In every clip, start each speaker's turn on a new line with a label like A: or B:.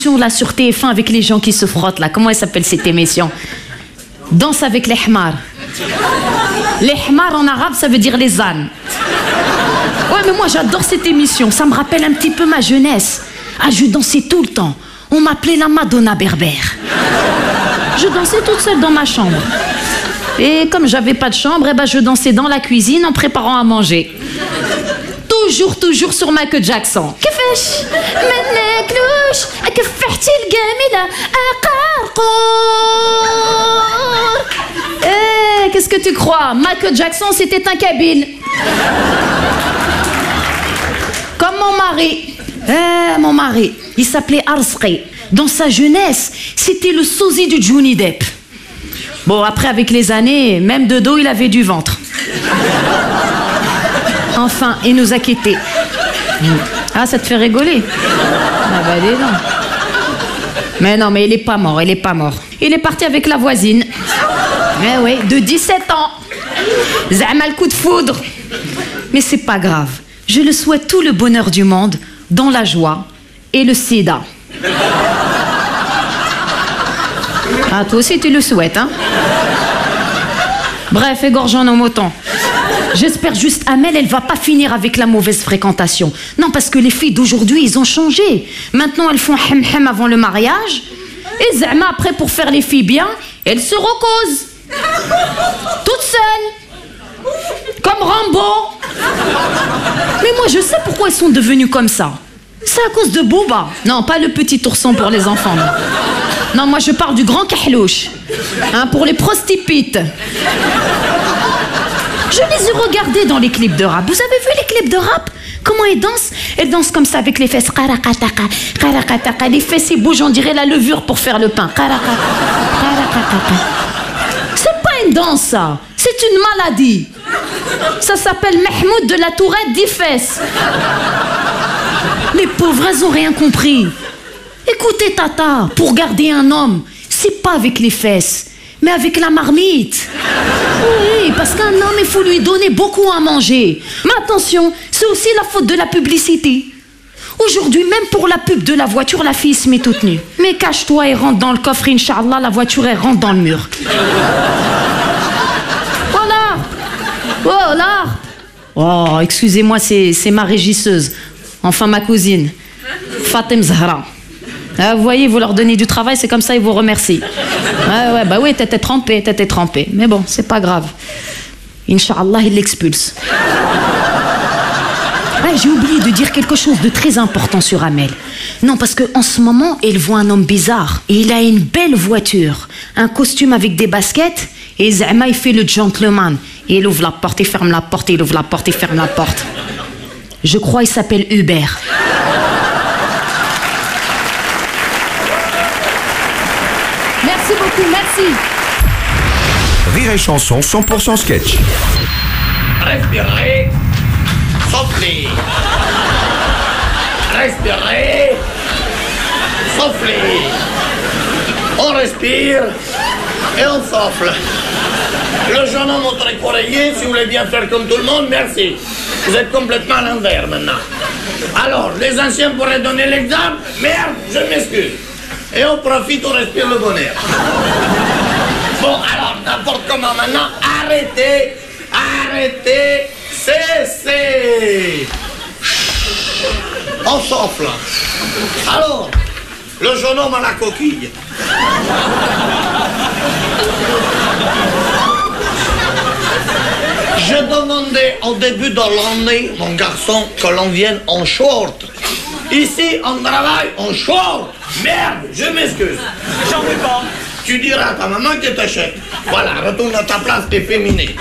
A: là sur TF1 avec les gens qui se frottent là. Comment elle s'appelle cette émission? Danse avec les hmars. Les hmars en arabe ça veut dire les ânes. Ouais mais moi j'adore cette émission. Ça me rappelle un petit peu ma jeunesse. Ah je dansais tout le temps. On m'appelait la Madonna berbère. Je dansais toute seule dans ma chambre. Et comme j'avais pas de chambre, eh ben je dansais dans la cuisine en préparant à manger. toujours sur Michael Jackson. كيفاش ما ناكلوش كفحتي الجميلة قرقور. Eh, qu'est-ce que tu crois? Michael Jackson, c'était un kabyle. Comme mon mari. Mon mari, il s'appelait Arsqi. Dans sa jeunesse, c'était le sosie du Johnny Depp. Bon, après, avec les années, même de dos, il avait du ventre. Enfin, il nous a quittés. Ah, ça te fait rigoler? Ah bah, dis donc. Mais il est pas mort, Il est parti avec la voisine. Eh oui, de 17 ans. Zama le coup de foudre. Mais c'est pas grave. Je le souhaite tout le bonheur du monde, dans la joie et le sida. Ah, toi aussi, tu le souhaites, hein? Bref, égorgeons nos moutons. J'espère juste, Amel, elle va pas finir avec la mauvaise fréquentation. Non, parce que les filles d'aujourd'hui, ils ont changé. Maintenant, elles font hem-hem avant le mariage. Et Zama, après, pour faire les filles bien, elles se recosent. Toutes seules. Comme Rambo. Mais moi, je sais pourquoi elles sont devenues comme ça. C'est à cause de Booba. Non, pas le petit ourson pour les enfants. Non, moi, je parle du grand kahlouche. Hein, pour les prostipites. Je les ai regardés dans les clips de rap. Vous avez vu les clips de rap? Comment elles dansent? Elles dansent comme ça avec les fesses. Karakataka, karakataka. Les fesses, ils bougent, on dirait la levure pour faire le pain. Karakataka, karakataka. C'est pas une danse, ça. C'est une maladie. Ça s'appelle Mahmoud de la Tourette 10 fesses. Les pauvres, elles ont rien compris. Écoutez, Tata, pour garder un homme, c'est pas avec les fesses, mais avec la marmite. Oui, parce qu'un homme, il faut lui donner beaucoup à manger. Mais attention, c'est aussi la faute de la publicité. Aujourd'hui, même pour la pub de la voiture, la fille se met toute nue. Mais cache-toi et rentre dans le coffre, Inch'Allah, la voiture, elle rentre dans le mur. Voilà. Oh, excusez-moi, c'est ma régisseuse. Enfin, ma cousine. Fatem Zahra. Ah, vous voyez, vous leur donnez du travail, c'est comme ça, ils vous remercient. Ah, ouais, bah oui, t'étais trempé. Mais bon, c'est pas grave. Inch'Allah, il l'expulse. Ah, j'ai oublié de dire quelque chose de très important sur Amel. Non, parce qu'en ce moment, elle voit un homme bizarre. Et il a une belle voiture. Un costume avec des baskets. Et Zama, il fait le gentleman. Et il ouvre la porte, il ferme la porte, il ouvre la porte, il ferme la porte. Je crois il s'appelle Hubert. Merci beaucoup, merci.
B: Rire et chanson 100% sketch.
C: Respirez, soufflez. Respirez, soufflez. On respire et on souffle. Le jeune homme au tricoreiller, si vous voulez bien faire comme tout le monde, merci. Vous êtes complètement à l'envers maintenant. Alors, les anciens pourraient donner l'exemple. Merde, je m'excuse. Et on profite, on respire le bonheur. Bon, alors, n'importe comment maintenant, arrêtez, cessez. On souffle. Alors, le jeune homme à la coquille. Je demandais au début de l'année, mon garçon, que l'on vienne en short. Ici, on travaille en short. Merde, je m'excuse. J'en veux pas. Tu diras à ta maman que t'achètes. Voilà, retourne à ta place, t'es féminé.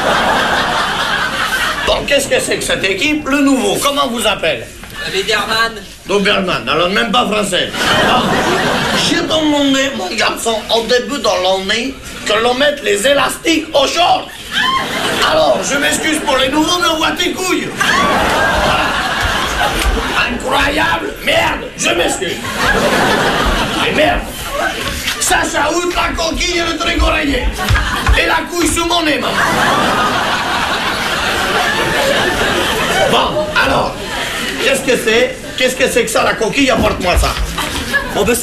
C: Bon, qu'est-ce que c'est que cette équipe? Le nouveau, comment vous appelle?
D: Doberman.
C: Doberman, alors même pas français. Bon, j'ai demandé, mon garçon, au début de l'année, que l'on mette les élastiques aux shorts. Alors, je m'excuse pour les nouveaux, mais on voit tes couilles. Voilà. Incroyable. Merde, je m'excuse. Mais merde. Ça chaoute la coquille et le truc oreiller. Et la couille sous mon nez, maman. Bon, alors, qu'est-ce que c'est que ça, la coquille? Apporte-moi ça.
D: Oh, bah,